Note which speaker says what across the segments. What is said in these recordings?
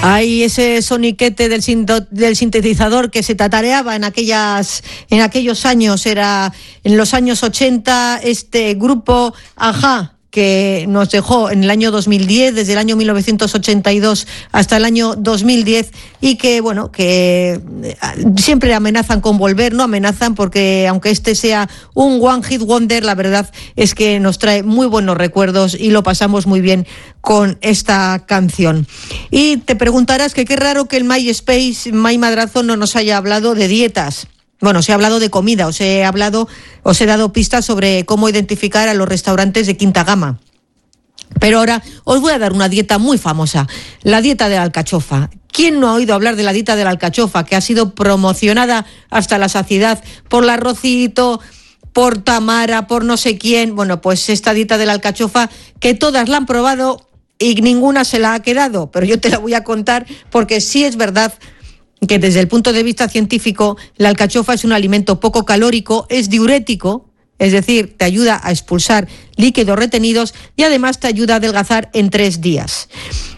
Speaker 1: Hay ese soniquete del sintetizador que se tatareaba en aquellos años, era en los años 80, este grupo Ajá, que nos dejó en el año 2010, desde el año 1982 hasta el año 2010, y que, bueno, que siempre amenazan con volver, no amenazan porque aunque este sea un One Hit Wonder, la verdad es que nos trae muy buenos recuerdos y lo pasamos muy bien con esta canción. Y te preguntarás que qué raro que el MySpace, My Madrazo, no nos haya hablado de dietas. Bueno, se ha hablado de comida, os he dado pistas sobre cómo identificar a los restaurantes de quinta gama. Pero ahora os voy a dar una dieta muy famosa, la dieta de la alcachofa. ¿Quién no ha oído hablar de la dieta de la alcachofa, que ha sido promocionada hasta la saciedad por la Rocito, por Tamara, por no sé quién? Bueno, pues esta dieta de la alcachofa, que todas la han probado y ninguna se la ha quedado, pero yo te la voy a contar porque sí es verdad que desde el punto de vista científico la alcachofa es un alimento poco calórico, es diurético, es decir, te ayuda a expulsar líquidos retenidos y además te ayuda a adelgazar en 3 días.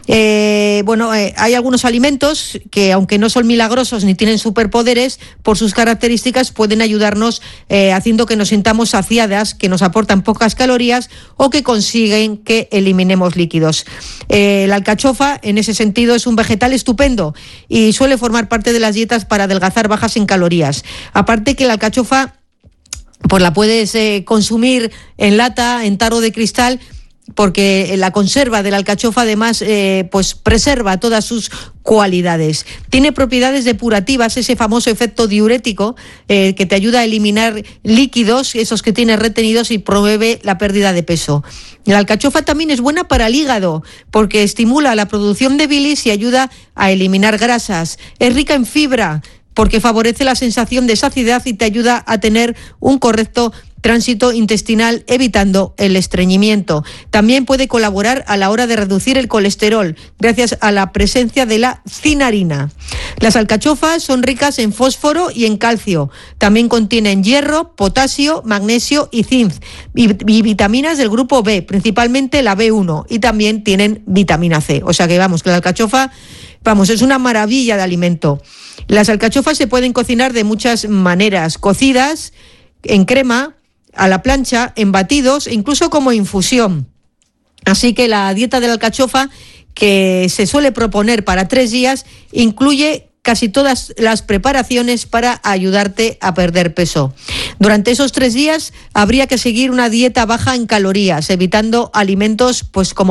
Speaker 1: Hay algunos alimentos que, aunque no son milagrosos ni tienen superpoderes, por sus características pueden ayudarnos haciendo que nos sintamos saciadas, que nos aportan pocas calorías o que consiguen que eliminemos líquidos. La alcachofa, en ese sentido, es un vegetal estupendo y suele formar parte de las dietas para adelgazar bajas en calorías. Aparte que la alcachofa pues la puedes consumir en lata, en tarro de cristal, porque la conserva de la alcachofa además pues preserva todas sus cualidades. Tiene propiedades depurativas, ese famoso efecto diurético que te ayuda a eliminar líquidos, esos que tienes retenidos, y promueve la pérdida de peso. La alcachofa también es buena para el hígado porque estimula la producción de bilis y ayuda a eliminar grasas. Es rica en fibra porque favorece la sensación de saciedad y te ayuda a tener un correcto tránsito intestinal, evitando el estreñimiento. También puede colaborar a la hora de reducir el colesterol, gracias a la presencia de la cinarina. Las alcachofas son ricas en fósforo y en calcio. También contienen hierro, potasio, magnesio y zinc, y vitaminas del grupo B, principalmente la B1, y también tienen vitamina C. O sea que que la alcachofa, es una maravilla de alimento. Las alcachofas se pueden cocinar de muchas maneras: cocidas, en crema, a la plancha, en batidos e incluso como infusión. Así que la dieta de la alcachofa, que se suele proponer para 3 días, incluye casi todas las preparaciones para ayudarte a perder peso. Durante esos 3 días habría que seguir una dieta baja en calorías, evitando alimentos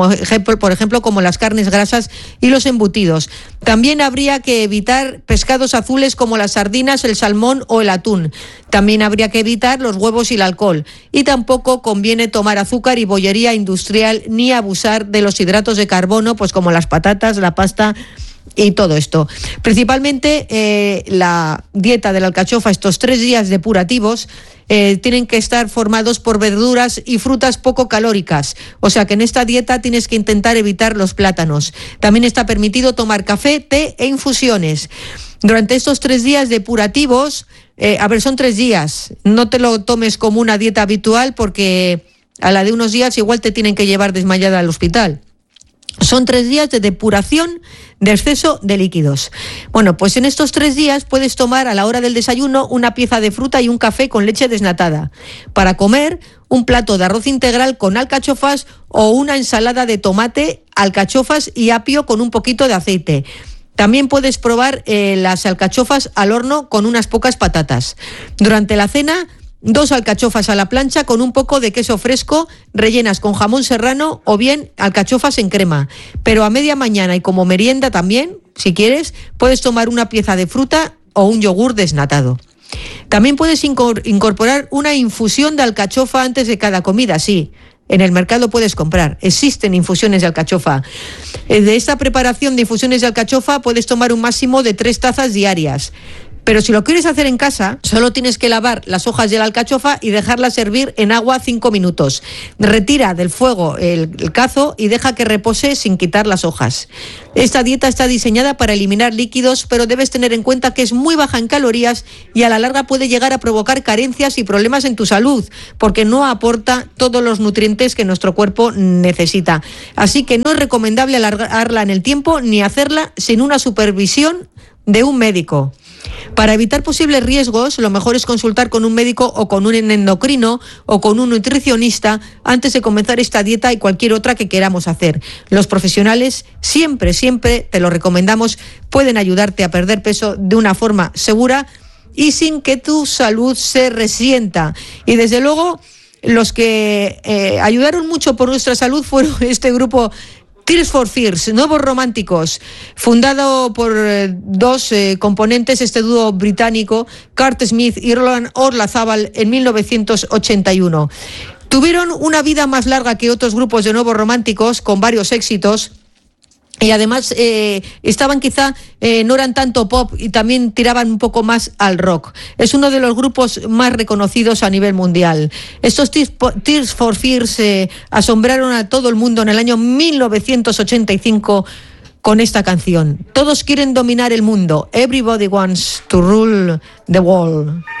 Speaker 1: por ejemplo como las carnes grasas y los embutidos. También habría que evitar pescados azules como las sardinas, el salmón o el atún. También habría que evitar los huevos y el alcohol. Y tampoco conviene tomar azúcar y bollería industrial ni abusar de los hidratos de carbono, pues como las patatas, la pasta y todo esto. Principalmente la dieta de la alcachofa, estos 3 días depurativos, tienen que estar formados por verduras y frutas poco calóricas. O sea que en esta dieta tienes que intentar evitar los plátanos. También está permitido tomar café, té e infusiones. Durante estos 3 días depurativos, son 3 días. No te lo tomes como una dieta habitual porque a la de unos días igual te tienen que llevar desmayada al hospital. Son 3 días de depuración de exceso de líquidos. Bueno, pues en estos 3 días puedes tomar a la hora del desayuno una pieza de fruta y un café con leche desnatada. Para comer, un plato de arroz integral con alcachofas o una ensalada de tomate, alcachofas y apio con un poquito de aceite. También puedes probar las alcachofas al horno con unas pocas patatas. Durante la cena, 2 alcachofas a la plancha con un poco de queso fresco, rellenas con jamón serrano o bien alcachofas en crema. Pero a media mañana y como merienda también, si quieres, puedes tomar una pieza de fruta o un yogur desnatado. También puedes incorporar una infusión de alcachofa antes de cada comida, sí. En el mercado puedes comprar, existen infusiones de alcachofa. De esta preparación de infusiones de alcachofa puedes tomar un máximo de 3 tazas diarias. Pero si lo quieres hacer en casa, solo tienes que lavar las hojas de la alcachofa y dejarlas hervir en agua 5 minutos. Retira del fuego el cazo y deja que repose sin quitar las hojas. Esta dieta está diseñada para eliminar líquidos, pero debes tener en cuenta que es muy baja en calorías y a la larga puede llegar a provocar carencias y problemas en tu salud, porque no aporta todos los nutrientes que nuestro cuerpo necesita. Así que no es recomendable alargarla en el tiempo ni hacerla sin una supervisión de un médico. Para evitar posibles riesgos, lo mejor es consultar con un médico o con un endocrino o con un nutricionista antes de comenzar esta dieta y cualquier otra que queramos hacer. Los profesionales siempre te lo recomendamos, pueden ayudarte a perder peso de una forma segura y sin que tu salud se resienta. Y desde luego, los que ayudaron mucho por nuestra salud fueron este grupo Tears for Fears, Nuevos Románticos, fundado por dos componentes, este dúo británico, Kurt Smith y Roland Orlazábal, en 1981. Tuvieron una vida más larga que otros grupos de Nuevos Románticos, con varios éxitos. Y además estaban quizá, no eran tanto pop y también tiraban un poco más al rock. Es uno de los grupos más reconocidos a nivel mundial. Estos Tears for Fears asombraron a todo el mundo en el año 1985 con esta canción. Todos quieren dominar el mundo. Everybody wants to rule the world.